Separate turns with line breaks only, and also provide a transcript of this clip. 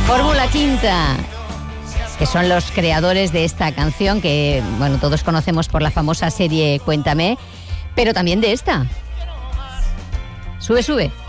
Fórmula Quinta, que son los creadores de esta canción que, bueno, todos conocemos por la famosa serie Cuéntame, pero también de esta. Sube, sube.